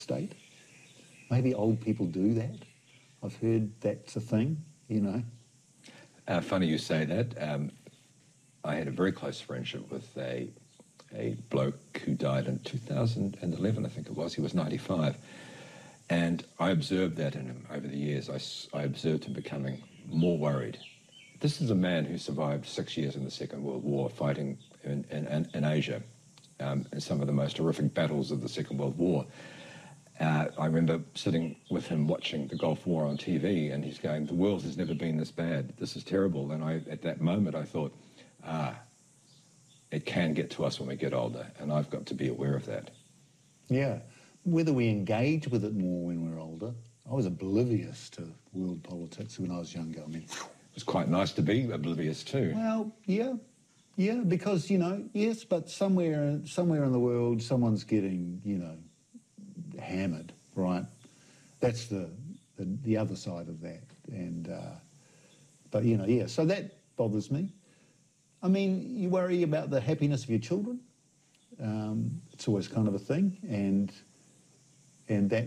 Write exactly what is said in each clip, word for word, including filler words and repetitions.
state. Maybe old people do that. I've heard that's a thing, you know. Uh, funny you say that. Um, I had a very close friendship with a, a bloke who died in two thousand eleven, I think it was. He was ninety-five. And I observed that in him over the years. I, I observed him becoming more worried. This is a man who survived six years in the Second World War, fighting in, in, in Asia, um, in some of the most horrific battles of the Second World War. Uh, I remember sitting with him watching the Gulf War on T V, and he's going, the world has never been this bad. This is terrible. And I, at that moment, I thought, ah, it can get to us when we get older, and I've got to be aware of that. Yeah. Whether we engage with it more when we're older. I was oblivious to world politics when I was younger. I mean, it was quite nice to be oblivious too. Well, yeah. Yeah, because, you know, yes, but somewhere, somewhere in the world, someone's getting, you know, hammered, right? That's the, the the other side of that. And uh, but you know, yeah. So that bothers me. I mean, you worry about the happiness of your children. Um, it's always kind of a thing, and and that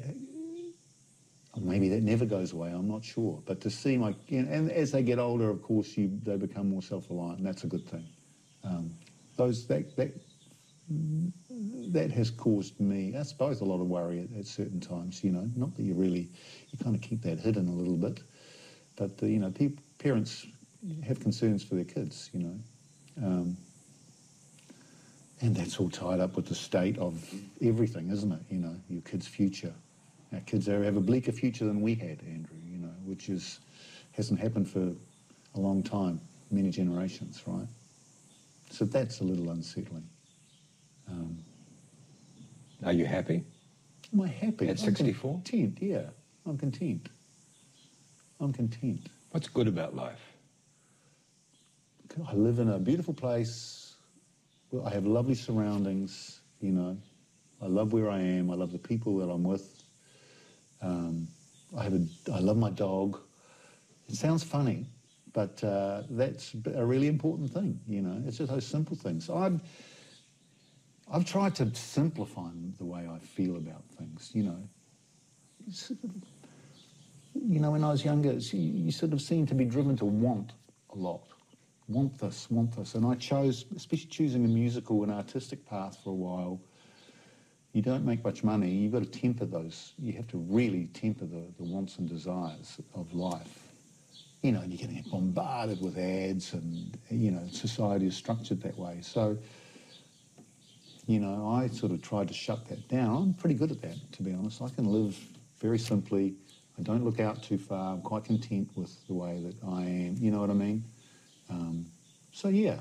maybe that never goes away. I'm not sure. But to see my you know, and as they get older, of course, you they become more self-reliant, and that's a good thing. Um, those that that. That has caused me, I suppose, a lot of worry at, at certain times, you know, not that you really, you kind of keep that hidden a little bit, but, the, you know, pe parents have concerns for their kids, you know, um, and that's all tied up with the state of everything, isn't it, you know, your kids' future. Our kids have a bleaker future than we had, Andrew, you know, which is, hasn't happened for a long time, many generations, right? So that's a little unsettling. Um, Are you happy? Am I happy? At sixty-four? I'm content, yeah. I'm content. I'm content. What's good about life? I live in a beautiful place. I have lovely surroundings, you know. I love where I am. I love the people that I'm with. Um, I have a, I love my dog. It sounds funny, but uh, that's a really important thing, you know. It's just those simple things. I'm, I've tried to simplify the way I feel about things, you know. You know, when I was younger, you, you sort of seemed to be driven to want a lot. Want this, want this. And I chose, especially choosing a musical and artistic path for a while, you don't make much money. You've got to temper those. You have to really temper the, the wants and desires of life. You know, and you're getting bombarded with ads and, you know, society is structured that way. So, you know, I sort of tried to shut that down. I'm pretty good at that, to be honest. I can live very simply. I don't look out too far. I'm quite content with the way that I am. You know what I mean? Um, so, yeah.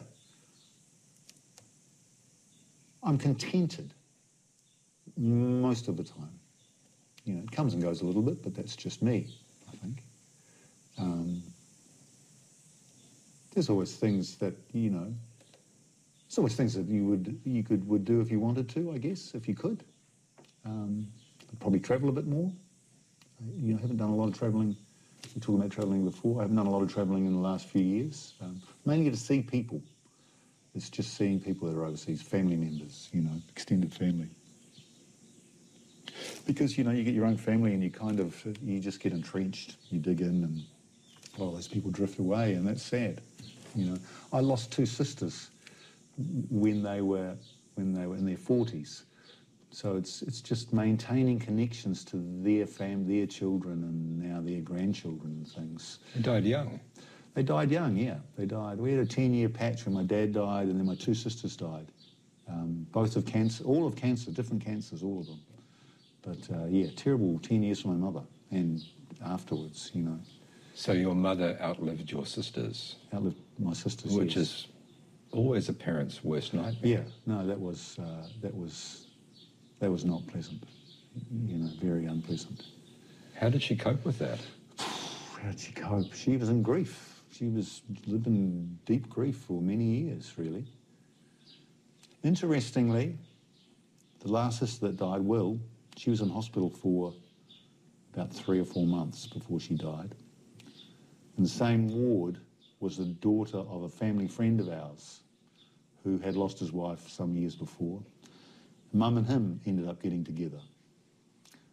I'm contented most of the time. You know, it comes and goes a little bit, but that's just me, I think. Um, there's always things that, you know, There's always things that you would you could would do if you wanted to, I guess, if you could. Um, I'd probably travel a bit more. You know, I haven't done a lot of travelling. We were talking about travelling before. I haven't done a lot of travelling in the last few years. Um, mainly to see people. It's just seeing people that are overseas, family members, you know, extended family. Because, you know, you get your own family and you kind of, you just get entrenched. You dig in and, well, those people drift away, and that's sad. You know, I lost two sisters when they were when they were in their forties. So it's it's just maintaining connections to their fam, their children, and now their grandchildren and things. They died young. They died young, yeah. They died. We had a ten-year patch when my dad died, and then my two sisters died. Um, both of cancer, all of cancer, different cancers, all of them. But uh, yeah, terrible ten years for my mother, and afterwards, you know. So your mother outlived your sisters? Outlived my sisters, Which yes. is always a parent's worst nightmare. Yeah, no, that was uh, that was that was not pleasant. You know, very unpleasant. How did she cope with that? How did she cope? She was in grief. She was lived in deep grief for many years, really. Interestingly, the last sister that died, Will, she was in hospital for about three or four months before she died. In the same ward was the daughter of a family friend of ours who had lost his wife some years before. Mum and him ended up getting together.